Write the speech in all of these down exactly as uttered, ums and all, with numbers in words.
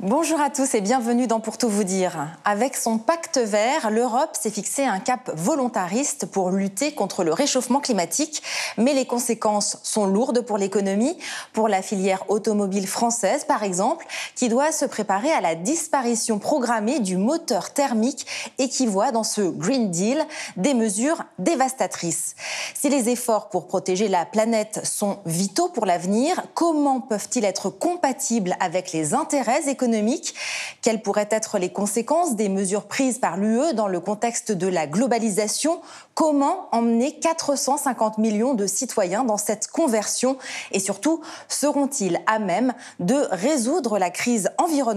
Bonjour à tous et bienvenue dans Pour tout vous dire. Avec son pacte vert, l'Europe s'est fixé un cap volontariste pour lutter contre le réchauffement climatique. Mais les conséquences sont lourdes pour l'économie, pour la filière automobile française par exemple, qui doit se préparer à la disparition programmée du moteur thermique et qui voit dans ce Green Deal des mesures dévastatrices. Si les efforts pour protéger la planète sont vitaux pour l'avenir, comment peuvent-ils être compatibles avec les intérêts économiques ? Quelles pourraient être les conséquences des mesures prises par l'U E dans le contexte de la globalisation ? Comment emmener quatre cent cinquante millions de citoyens dans cette conversion ? Et surtout, seront-ils à même de résoudre la crise environnementale ?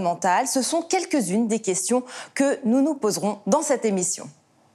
Ce sont quelques-unes des questions que nous nous poserons dans cette émission.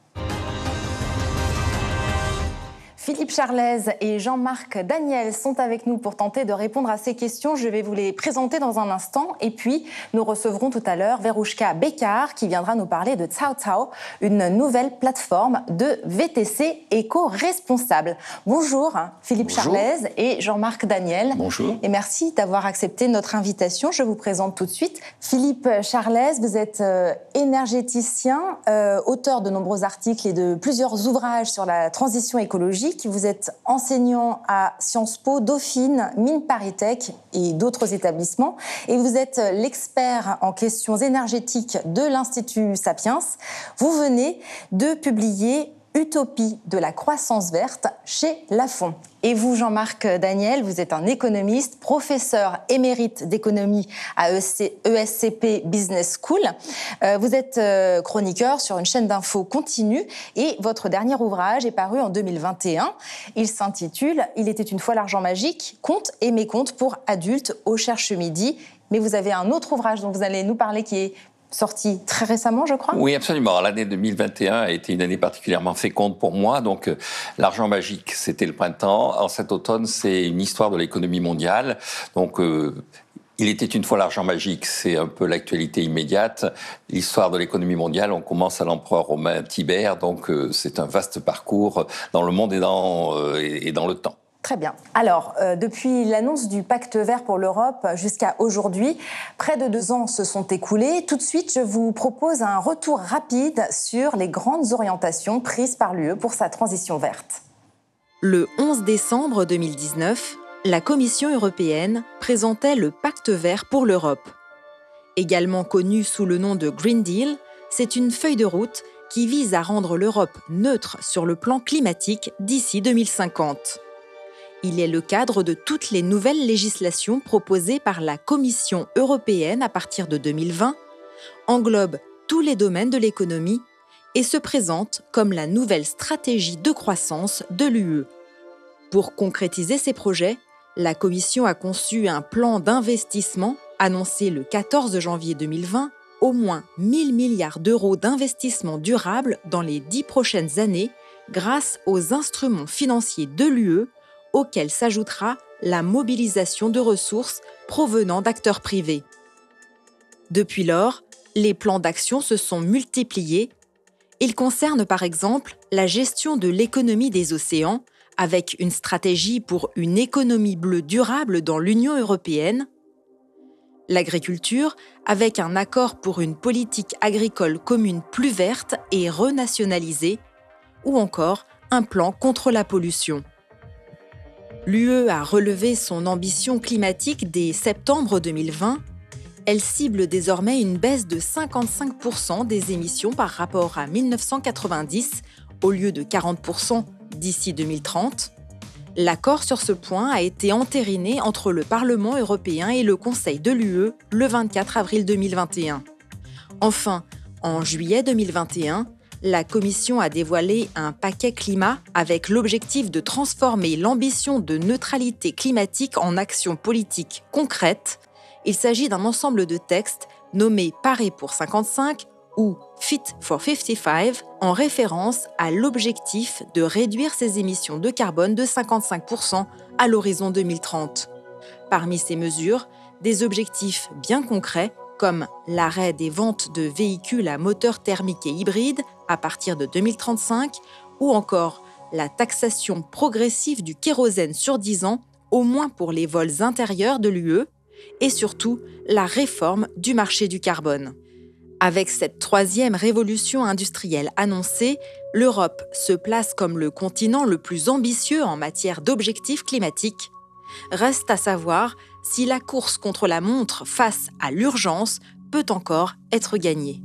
Philippe Charlez et Jean-Marc Daniel sont avec nous pour tenter de répondre à ces questions. Je vais vous les présenter dans un instant. Et puis, nous recevrons tout à l'heure Verouchka Bekar qui viendra nous parler de Cao Cao, une nouvelle plateforme de V T C éco-responsable. Bonjour Philippe Bonjour. Charlez et Jean-Marc Daniel. Bonjour. Et merci d'avoir accepté notre invitation. Je vous présente tout de suite. Philippe Charlez, vous êtes euh, énergéticien, euh, auteur de nombreux articles et de plusieurs ouvrages sur la transition écologique. Vous êtes enseignant à Sciences Po, Dauphine, Mines ParisTech et d'autres établissements. Et vous êtes l'expert en questions énergétiques de l'Institut Sapiens. Vous venez de publier Utopie de la croissance verte chez Lafon. Et vous, Jean-Marc Daniel, vous êtes un économiste, professeur émérite d'économie à E S C P Business School. Euh, vous êtes euh, chroniqueur sur une chaîne d'infos continue et votre dernier ouvrage est paru en deux mille vingt et un. Il s'intitule « Il était une fois l'argent magique, contes et mécontes pour adultes au Cherche Midi ». Mais vous avez un autre ouvrage dont vous allez nous parler qui est sorti très récemment, je crois. Oui, absolument. Alors, l'année deux mille vingt et un a été une année particulièrement féconde pour moi. Donc, euh, l'argent magique, c'était le printemps. En cet automne, c'est une histoire de l'économie mondiale. Donc, euh, il était une fois l'argent magique, c'est un peu l'actualité immédiate. L'histoire de l'économie mondiale, on commence à l'empereur romain Tibère. Donc, euh, c'est un vaste parcours dans le monde et dans, euh, et dans le temps. Très bien. Alors, euh, depuis l'annonce du pacte vert pour l'Europe jusqu'à aujourd'hui, près de deux ans se sont écoulés. Tout de suite, je vous propose un retour rapide sur les grandes orientations prises par l'U E pour sa transition verte. Le onze décembre deux mille dix-neuf, la Commission européenne présentait le pacte vert pour l'Europe. Également connu sous le nom de Green Deal, c'est une feuille de route qui vise à rendre l'Europe neutre sur le plan climatique d'ici deux mille cinquante. Il est le cadre de toutes les nouvelles législations proposées par la Commission européenne à partir de deux mille vingt, englobe tous les domaines de l'économie et se présente comme la nouvelle stratégie de croissance de l'U E. Pour concrétiser ces projets, la Commission a conçu un plan d'investissement annoncé le quatorze janvier deux mille vingt, au moins mille milliards d'euros d'investissements durables dans les dix prochaines années grâce aux instruments financiers de l'U E auquel s'ajoutera la mobilisation de ressources provenant d'acteurs privés. Depuis lors, les plans d'action se sont multipliés. Ils concernent par exemple la gestion de l'économie des océans, avec une stratégie pour une économie bleue durable dans l'Union européenne, l'agriculture, avec un accord pour une politique agricole commune plus verte et renationalisée, ou encore un plan contre la pollution. L'U E a relevé son ambition climatique dès septembre deux mille vingt. Elle cible désormais une baisse de cinquante-cinq pour cent des émissions par rapport à mille neuf cent quatre-vingt-dix, au lieu de quarante pour cent d'ici deux mille trente. L'accord sur ce point a été entériné entre le Parlement européen et le Conseil de l'U E le vingt-quatre avril deux mille vingt et un. Enfin, en juillet deux mille vingt et un, la Commission a dévoilé un paquet climat avec l'objectif de transformer l'ambition de neutralité climatique en actions politiques concrètes. Il s'agit d'un ensemble de textes nommés Paris pour cinquante-cinq ou Fit for cinquante-cinq en référence à l'objectif de réduire ses émissions de carbone de cinquante-cinq pour cent à l'horizon deux mille trente. Parmi ces mesures, des objectifs bien concrets comme l'arrêt des ventes de véhicules à moteur thermique et hybride à partir de deux mille trente-cinq ou encore la taxation progressive du kérosène sur dix ans, au moins pour les vols intérieurs de l'U E, et surtout la réforme du marché du carbone. Avec cette troisième révolution industrielle annoncée, l'Europe se place comme le continent le plus ambitieux en matière d'objectifs climatiques. Reste à savoir si la course contre la montre face à l'urgence peut encore être gagnée.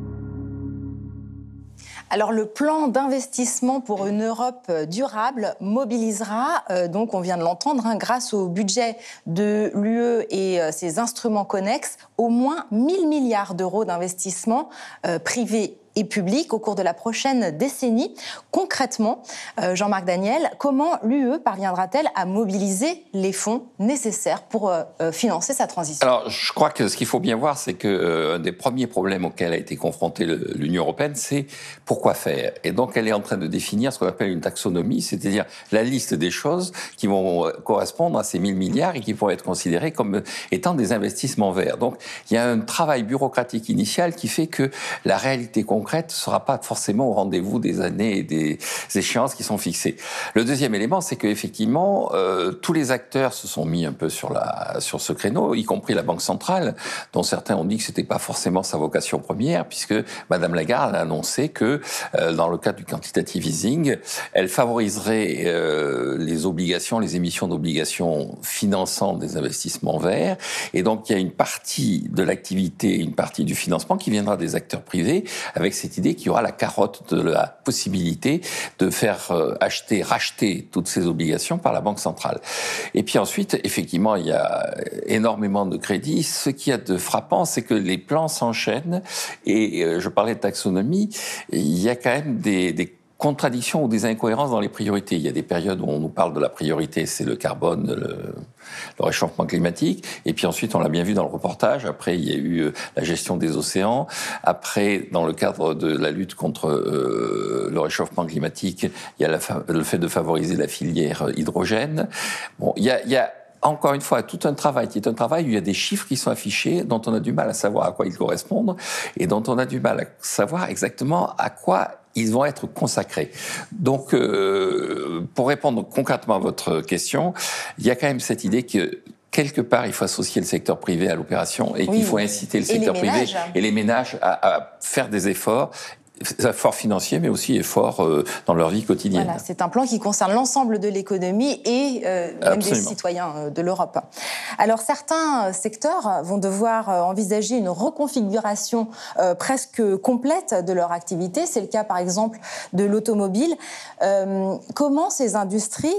Alors le plan d'investissement pour une Europe durable mobilisera, euh, donc on vient de l'entendre, hein, grâce au budget de l'U E et euh, ses instruments connexes, au moins mille milliards d'euros d'investissement euh, privés et publics au cours de la prochaine décennie. Concrètement, euh, Jean-Marc Daniel, comment l'U E parviendra-t-elle à mobiliser les fonds nécessaires pour euh, financer sa transition ? Alors, je crois que ce qu'il faut bien voir, c'est qu'un euh, des premiers problèmes auxquels a été confrontée le, l'Union européenne, c'est pourquoi faire. Et donc, elle est en train de définir ce qu'on appelle une taxonomie, c'est-à-dire la liste des choses qui vont correspondre à ces mille milliards et qui pourraient être considérées comme étant des investissements verts. Donc, il y a un travail bureaucratique initial qui fait que la réalité concrète ne sera pas forcément au rendez-vous des années et des échéances qui sont fixées. Le deuxième élément, c'est qu'effectivement, euh, tous les acteurs se sont mis un peu sur, la, sur ce créneau, y compris la Banque centrale, dont certains ont dit que ce n'était pas forcément sa vocation première, puisque Madame Lagarde a annoncé que, euh, dans le cadre du quantitative easing, elle favoriserait euh, les obligations, les émissions d'obligations finançant des investissements verts. Et donc, il y a une partie de l'activité, une partie du financement qui viendra des acteurs privés, avec cette idée qu'il y aura la carotte de la possibilité de faire euh, acheter, racheter toutes ces obligations par la Banque centrale. Et puis ensuite, effectivement, il y a énormément de crédits. Ce qu'il y a de frappant, c'est que les plans s'enchaînent. Et euh, je parlais de taxonomie, il y a quand même des, des contradictions ou des incohérences dans les priorités. Il y a des périodes où on nous parle de la priorité, c'est le carbone, le, le réchauffement climatique. Et puis ensuite, on l'a bien vu dans le reportage, après il y a eu la gestion des océans. Après, dans le cadre de la lutte contre euh, le réchauffement climatique, il y a la, le fait de favoriser la filière hydrogène. Bon, il y a... Il y a encore une fois, tout un travail qui est un travail où il y a des chiffres qui sont affichés, dont on a du mal à savoir à quoi ils correspondent, et dont on a du mal à savoir exactement à quoi ils vont être consacrés. Donc, euh, pour répondre concrètement à votre question, il y a quand même cette idée que quelque part, il faut associer le secteur privé à l'opération et oui, qu'il faut inciter le secteur et privé et les ménages à, à faire des efforts. Efforts financiers, mais aussi efforts euh, dans leur vie quotidienne. Voilà, c'est un plan qui concerne l'ensemble de l'économie et euh, même des citoyens euh, de l'Europe. Alors, certains secteurs vont devoir euh, envisager une reconfiguration euh, presque complète de leur activité. C'est le cas, par exemple, de l'automobile. Euh, comment ces industries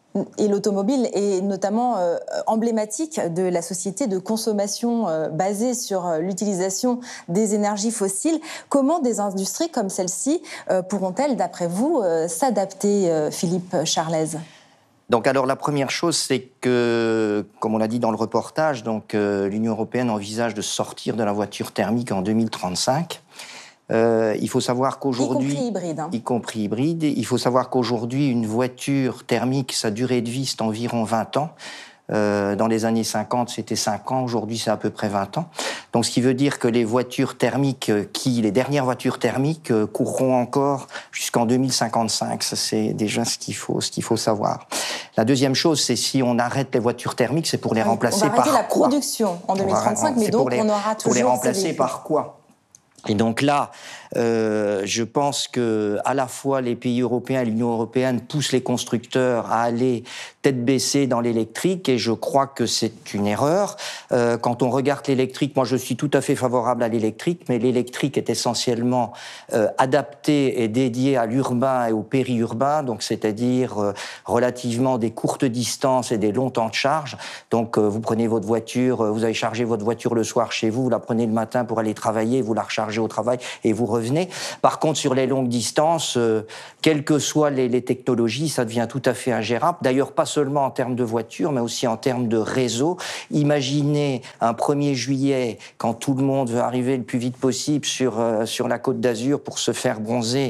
et l'automobile est notamment euh, emblématique de la société de consommation euh, basée sur euh, l'utilisation des énergies fossiles. Comment des industries comme celle-ci euh, pourront-elles, d'après vous, euh, s'adapter, euh, Philippe Charlez ? Donc, alors, la première chose, c'est que, comme on l'a dit dans le reportage, donc, euh, l'Union européenne envisage de sortir de la voiture thermique en deux mille trente-cinq. Euh, il faut savoir qu'aujourd'hui, y compris hybride, hein. y compris hybride, il faut savoir qu'aujourd'hui, une voiture thermique, sa durée de vie, c'est environ vingt ans. Euh, dans les années cinquante, c'était cinq ans. Aujourd'hui, c'est à peu près vingt ans. Donc, ce qui veut dire que les voitures thermiques, qui, les dernières voitures thermiques, euh, courront encore jusqu'en deux mille cinquante-cinq. Ça, c'est déjà ce qu'il faut, ce qu'il faut savoir. La deuxième chose, c'est si on arrête les voitures thermiques, c'est pour les oui, remplacer par quoi ? On va arrêter la production en deux mille trente-cinq, mais donc les, on aura toujours pour les remplacer par quoi ? Et donc là, euh, je pense que à la fois les pays européens et l'Union européenne poussent les constructeurs à aller tête baissée dans l'électrique, et je crois que c'est une erreur. Euh, quand on regarde l'électrique, moi je suis tout à fait favorable à l'électrique, mais l'électrique est essentiellement euh, adapté et dédié à l'urbain et au périurbain, donc c'est-à-dire euh, relativement des courtes distances et des longs temps de charge. Donc euh, vous prenez votre voiture, euh, vous avez chargé votre voiture le soir chez vous, vous la prenez le matin pour aller travailler, vous la rechargez au travail et vous revenez. Par contre, sur les longues distances, euh, quelles que soient les, les technologies, ça devient tout à fait ingérable. D'ailleurs, pas seulement en termes de voitures, mais aussi en termes de réseau. Imaginez un premier juillet, quand tout le monde veut arriver le plus vite possible sur, euh, sur la Côte d'Azur pour se faire bronzer.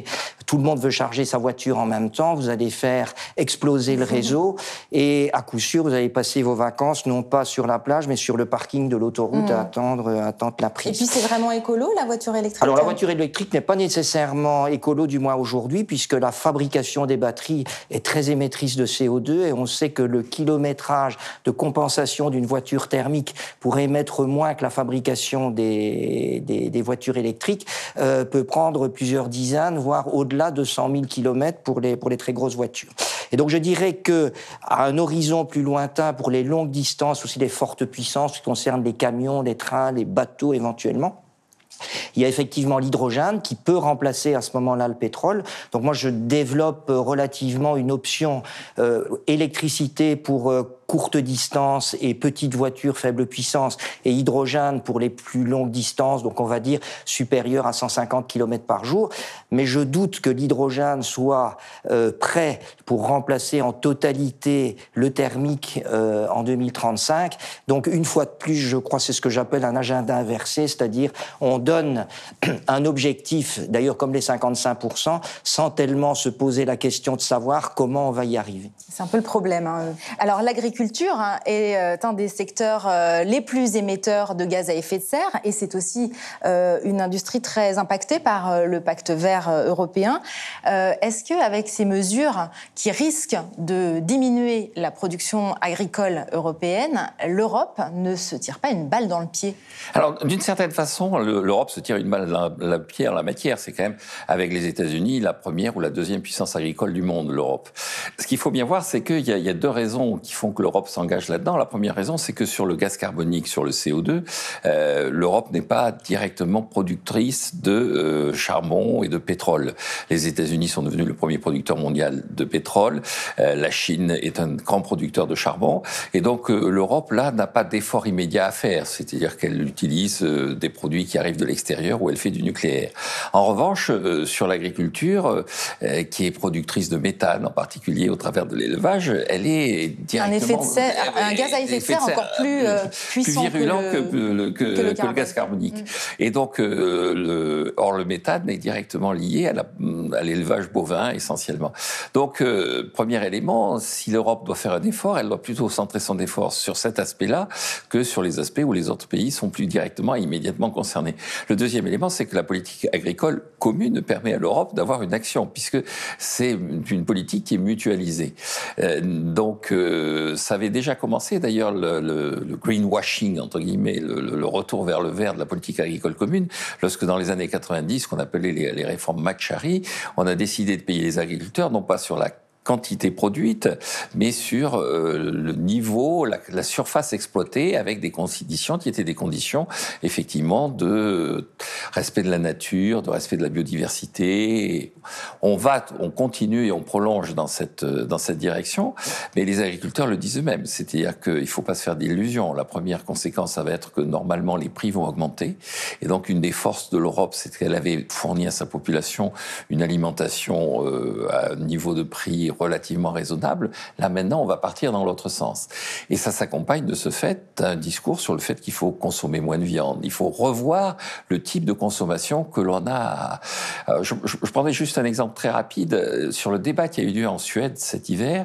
tout le monde veut charger sa voiture en même temps, vous allez faire exploser le réseau et à coup sûr, vous allez passer vos vacances non pas sur la plage, mais sur le parking de l'autoroute mmh. à, attendre, à attendre la prise. Et puis c'est vraiment écolo, la voiture électrique? Alors la voiture électrique n'est pas nécessairement écolo, du moins aujourd'hui, puisque la fabrication des batteries est très émettrice de C O deux et on sait que le kilométrage de compensation d'une voiture thermique pour émettre moins que la fabrication des, des, des voitures électriques euh, peut prendre plusieurs dizaines, voire au-delà de cent mille kilomètres pour les, pour les très grosses voitures. Et donc je dirais que à un horizon plus lointain, pour les longues distances, aussi les fortes puissances qui concernent les camions, les trains, les bateaux éventuellement, il y a effectivement l'hydrogène qui peut remplacer à ce moment-là le pétrole. Donc moi, je développe relativement une option euh, électricité pour euh, courte distance et petites voitures faible puissance et hydrogène pour les plus longues distances, donc on va dire supérieur à cent cinquante kilomètres par jour. Mais je doute que l'hydrogène soit euh, prêt pour remplacer en totalité le thermique euh, en deux mille trente-cinq. Donc une fois de plus, je crois que c'est ce que j'appelle un agenda inversé, c'est-à-dire on donne un objectif, d'ailleurs comme les cinquante-cinq pour cent, sans tellement se poser la question de savoir comment on va y arriver. C'est un peu le problème. Hein. Alors l'agriculture hein, est euh, un des secteurs euh, les plus émetteurs de gaz à effet de serre et c'est aussi euh, une industrie très impactée par euh, le pacte vert euh, européen. Euh, est-ce qu'avec ces mesures qui risquent de diminuer la production agricole européenne, l'Europe ne se tire pas une balle dans le pied? Alors d'une certaine façon, le, l'Europe se tire une balle dans le pied en la matière. C'est quand même, avec les États-Unis, la première ou la deuxième puissance agricole du monde, l'Europe. Ce qu'il faut bien voir, c'est qu'il y a, il y a deux raisons qui font que l'Europe s'engage là-dedans. La première raison, c'est que sur le gaz carbonique, sur le C O deux, euh, l'Europe n'est pas directement productrice de euh, charbon et de pétrole. Les États-Unis sont devenus le premier producteur mondial de pétrole. Euh, la Chine est un grand producteur de charbon. Et donc, euh, l'Europe, là, n'a pas d'effort immédiat à faire. C'est-à-dire qu'elle utilise euh, des produits qui arrivent de l'extérieur ou elle fait du nucléaire. En revanche, euh, sur l'agriculture, euh, qui est productrice de méthane, en particulier au travers de l'élevage, elle est directement... Un, effet de serre, un gaz à effet de serre encore plus euh, puissant plus virulent que le, que le, que, que le, que le gaz carbonique. Mmh. Et donc, euh, le, or le méthane est directement lié à, la, à l'élevage bovin essentiellement. Donc, euh, premier élément, si l'Europe doit faire un effort, elle doit plutôt centrer son effort sur cet aspect-là que sur les aspects où les autres pays sont plus directement et immédiatement concernés. Le deuxième élément, c'est que la politique agricole commune permet à l'Europe d'avoir une action, puisque c'est une politique qui est mutualisée. Euh, donc, euh, ça avait déjà commencé, d'ailleurs, le, le, le greenwashing, entre guillemets, le, le retour vers le vert de la politique agricole commune, lorsque dans les années quatre-vingt-dix, qu'on appelait les, les réformes McCharry, on a décidé de payer les agriculteurs, non pas sur la quantité produite, mais sur euh, le niveau, la, la surface exploitée, avec des conditions qui étaient des conditions, effectivement, de respect de la nature, de respect de la biodiversité. On va, on continue et on prolonge dans cette, dans cette direction, mais les agriculteurs le disent eux-mêmes. C'est-à-dire qu'il ne faut pas se faire d'illusions. La première conséquence, ça va être que normalement, les prix vont augmenter. Et donc, une des forces de l'Europe, c'est qu'elle avait fourni à sa population une alimentation euh, à un niveau de prix relativement raisonnable. Là, maintenant, on va partir dans l'autre sens. Et ça s'accompagne de ce fait d'un discours sur le fait qu'il faut consommer moins de viande. Il faut revoir le type de consommation que l'on a. Je, je, je prendrai juste un exemple très rapide sur le débat qui a eu lieu en Suède cet hiver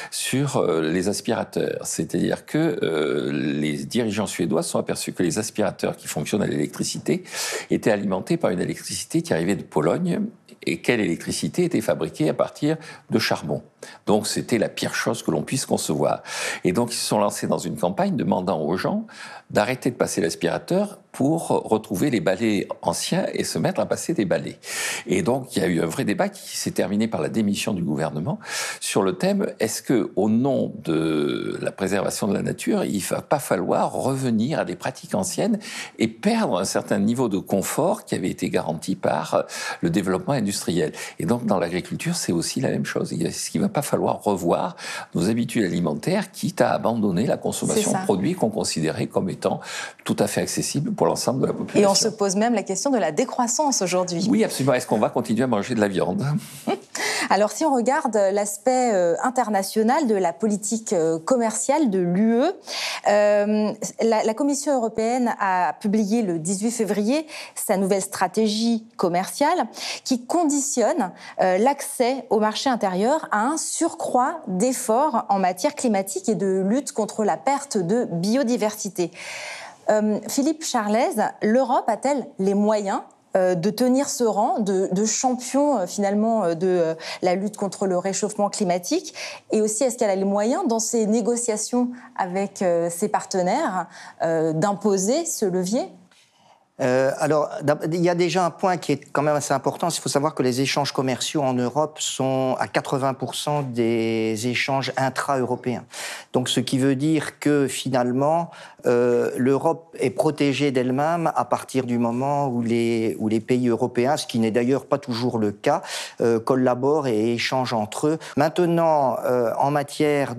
sur les aspirateurs. C'est-à-dire que euh, les dirigeants suédois se sont aperçus que les aspirateurs qui fonctionnent à l'électricité étaient alimentés par une électricité qui arrivait de Pologne et quelle électricité était fabriquée à partir de charbon. Donc c'était la pire chose que l'on puisse concevoir. Et donc ils se sont lancés dans une campagne demandant aux gens d'arrêter de passer l'aspirateur pour retrouver les balais anciens et se mettre à passer des balais. Et donc il y a eu un vrai débat qui s'est terminé par la démission du gouvernement sur le thème, est-ce que au nom de la préservation de la nature, il ne va pas falloir revenir à des pratiques anciennes et perdre un certain niveau de confort qui avait été garanti par le développement industriel. Et donc dans l'agriculture, c'est aussi la même chose. Ce qui va pas falloir revoir nos habitudes alimentaires, quitte à abandonner la consommation de produits qu'on considérait comme étant tout à fait accessibles pour l'ensemble de la population. Et on se pose même la question de la décroissance aujourd'hui. Oui, absolument. Est-ce qu'on va continuer à manger de la viande ? Alors, si on regarde l'aspect euh, international de la politique euh, commerciale de l'U E, euh, la, la Commission européenne a publié le dix-huit février sa nouvelle stratégie commerciale qui conditionne euh, l'accès au marché intérieur à un surcroît d'efforts en matière climatique et de lutte contre la perte de biodiversité. Euh, Philippe Charlez, l'Europe a-t-elle les moyens de tenir ce rang de, de champion finalement de la lutte contre le réchauffement climatique, et aussi est-ce qu'elle a les moyens dans ses négociations avec ses partenaires euh, d'imposer ce levier ? Euh, alors, il y a déjà un point qui est quand même assez important. Il faut savoir que les échanges commerciaux en Europe sont à quatre-vingts pour cent des échanges intra-européens. Donc, ce qui veut dire que finalement, euh, l'Europe est protégée d'elle-même à partir du moment où les, où les pays européens, ce qui n'est d'ailleurs pas toujours le cas, euh, collaborent et échangent entre eux. Maintenant, euh, en matière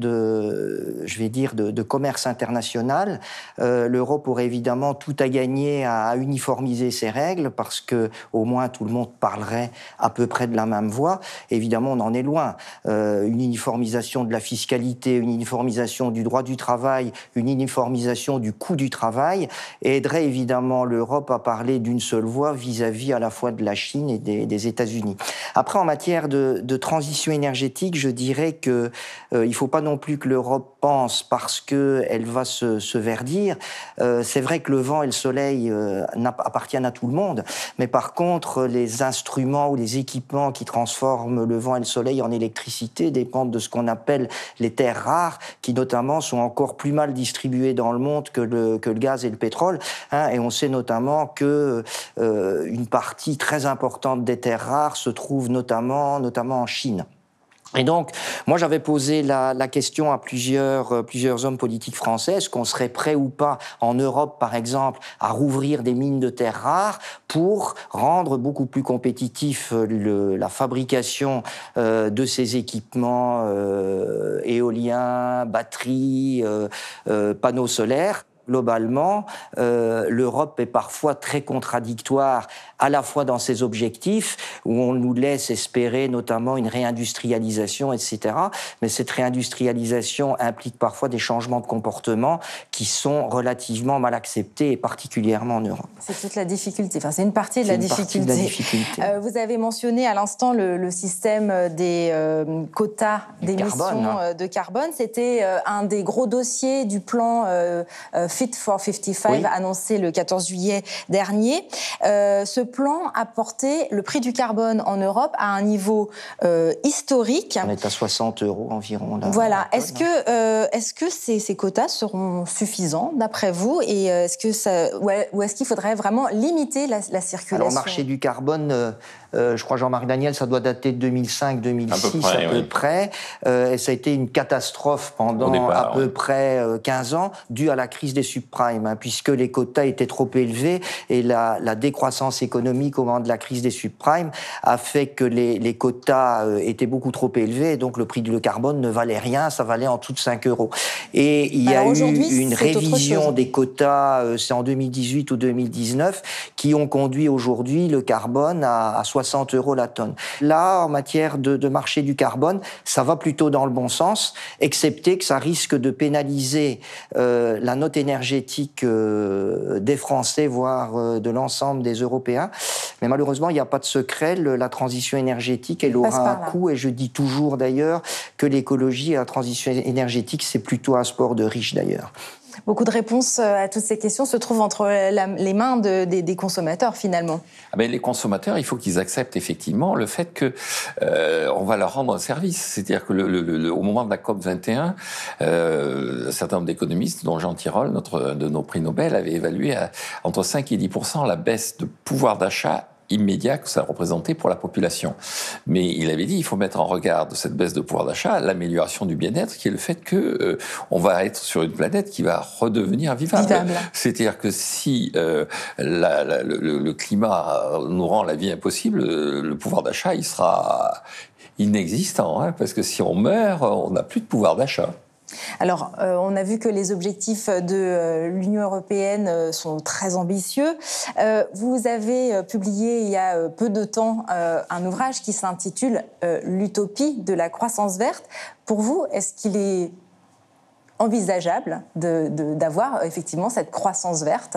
de, je vais dire, de, de commerce international, euh, l'Europe aurait évidemment tout à gagner à uniformiser ces règles, parce que au moins tout le monde parlerait à peu près de la même voix. Évidemment, on en est loin. Euh, une uniformisation de la fiscalité, une uniformisation du droit du travail, une uniformisation du coût du travail aiderait évidemment l'Europe à parler d'une seule voix vis-à-vis à la fois de la Chine et des, des États-Unis. Après, en matière de, de transition énergétique, je dirais que euh, il faut pas non plus que l'Europe pense parce que elle va se, se verdir. Euh, c'est vrai que le vent et le soleil euh, appartiennent à tout le monde, mais par contre, les instruments ou les équipements qui transforment le vent et le soleil en électricité dépendent de ce qu'on appelle les terres rares, qui notamment sont encore plus mal distribuées dans le monde que le, que le gaz et le pétrole, hein, et on sait notamment que euh, une partie très importante des terres rares se trouve notamment, notamment en Chine. Et donc, moi, j'avais posé la, la question à plusieurs, euh, plusieurs hommes politiques français. Est-ce qu'on serait prêt ou pas, en Europe, par exemple, à rouvrir des mines de terres rares pour rendre beaucoup plus compétitif le, la fabrication euh, de ces équipements euh, éoliens, batteries, euh, euh, panneaux solaires? Globalement, euh, l'Europe est parfois très contradictoire, à la fois dans ses objectifs, où on nous laisse espérer notamment une réindustrialisation, et cetera. Mais cette réindustrialisation implique parfois des changements de comportement qui sont relativement mal acceptés, et particulièrement en Europe. C'est toute la difficulté, enfin c'est une partie de, la, une difficulté. Partie de la difficulté. Euh, vous avez mentionné à l'instant le, le système des euh, quotas d'émissions carbone, hein. de carbone. C'était euh, un des gros dossiers du plan euh, euh, Fit for cinquante-cinq, oui, annoncé le quatorze juillet dernier. Euh, ce plan a porté le prix du carbone en Europe à un niveau euh, historique. On est à soixante euros environ. Là, voilà. Est-ce que, euh, est-ce que ces, ces quotas seront suffisants, d'après vous, et est-ce que ça, ou est-ce qu'il faudrait vraiment limiter la, la circulation? Alors, le marché du carbone, euh, euh, je crois, Jean-Marc Daniel, ça doit dater de deux mille cinq deux mille six, à peu près. À peu oui. près. Euh, et ça a été une catastrophe pendant départ, à peu oui. près euh, quinze ans, due à la crise des subprimes, hein, puisque les quotas étaient trop élevés et la, la décroissance économique au moment de la crise des subprimes a fait que les, les quotas euh, étaient beaucoup trop élevés, et donc le prix du carbone ne valait rien, ça valait en dessous de cinq euros. Et il y Alors a eu une révision des quotas, euh, c'est en deux mille dix-huit ou deux mille dix-neuf, qui ont conduit aujourd'hui le carbone à, à soixante euros la tonne. Là, en matière de, de marché du carbone, ça va plutôt dans le bon sens, excepté que ça risque de pénaliser euh, la note énergétique euh, des Français, voire euh, de l'ensemble des Européens. Mais malheureusement, il n'y a pas de secret. Le, la transition énergétique, elle aura un coût. Et je dis toujours d'ailleurs que l'écologie et la transition énergétique, c'est plutôt un sport de riches d'ailleurs. Beaucoup de réponses à toutes ces questions se trouvent entre la, les mains de, des, des consommateurs, finalement. Ah ben, les consommateurs, il faut qu'ils acceptent effectivement le fait que euh, on va leur rendre un service. C'est-à-dire que le, le, le, au moment de la COP vingt et un, euh, un certain nombre d'économistes, dont Jean Tirole, notre de nos prix Nobel, avait évalué à entre cinq et dix pour cent la baisse de pouvoir d'achat immédiat que ça représentait pour la population. Mais il avait dit, il faut mettre en regard de cette baisse de pouvoir d'achat l'amélioration du bien-être, qui est le fait que euh, on va être sur une planète qui va redevenir vivable. vivable. C'est-à-dire que si euh, la, la, le, le climat nous rend la vie impossible, le pouvoir d'achat, il sera inexistant, hein, parce que si on meurt, on n'a plus de pouvoir d'achat. Alors, euh, on a vu que les objectifs de euh, l'Union européenne euh, sont très ambitieux. Euh, vous avez euh, publié il y a euh, peu de temps euh, un ouvrage qui s'intitule euh, « L'utopie de la croissance verte ». Pour vous, est-ce qu'il est envisageable de, de, d'avoir effectivement cette croissance verte